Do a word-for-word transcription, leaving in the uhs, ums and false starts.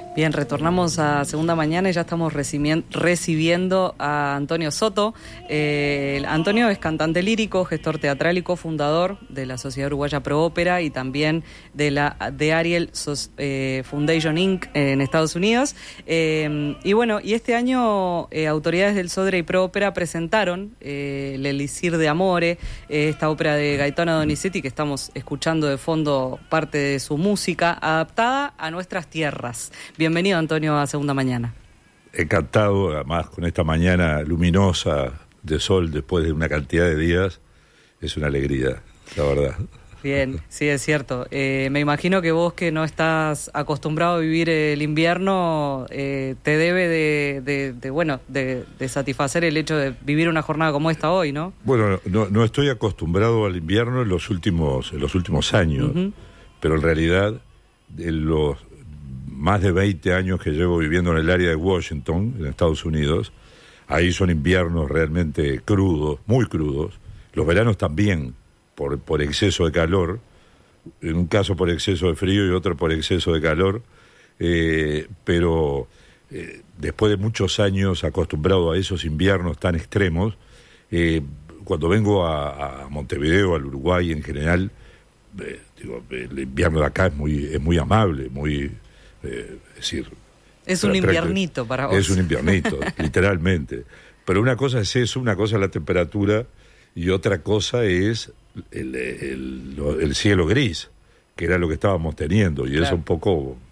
Bien, retornamos a Segunda Mañana y ya estamos recibien- recibiendo a Antonio Soto. Eh, Antonio es cantante lírico, gestor teatral y cofundador de la Sociedad Uruguaya Pro Ópera y también de la de Ariel Sos, eh, Foundation incorporated en Estados Unidos. Eh, y bueno, y este año eh, autoridades del Sodre y Pro Ópera presentaron eh, el Elixir de Amore, eh, esta ópera de Gaetano Donizetti que estamos escuchando de fondo parte de su música, adaptada a nuestras tierras. Bienvenido, Antonio, a Segunda Mañana. Encantado, además, con esta mañana luminosa de sol después de una cantidad de días. Es una alegría, la verdad. Bien, sí, es cierto. Eh, me imagino que vos, que no estás acostumbrado a vivir el invierno, eh, te debe de, de, de bueno, de, de satisfacer el hecho de vivir una jornada como esta hoy, ¿no? Bueno, no, no estoy acostumbrado al invierno en los últimos, en los últimos años, uh-huh. pero en realidad, en los más de veinte años que llevo viviendo en el área de Washington, en Estados Unidos, ahí son inviernos realmente crudos, muy crudos. Los veranos también, por, por exceso de calor, en un caso por exceso de frío y otro por exceso de calor, eh, pero eh, después de muchos años acostumbrado a esos inviernos tan extremos, eh, cuando vengo a, a Montevideo, al Uruguay en general, eh, digo, el invierno de acá es muy, es muy amable, muy... Eh, es decir, es un inviernito para vos. Es un inviernito, literalmente. Pero una cosa es eso, una cosa es la temperatura y otra cosa es el, el, el cielo gris, que era lo que estábamos teniendo, y claro. Eso un poco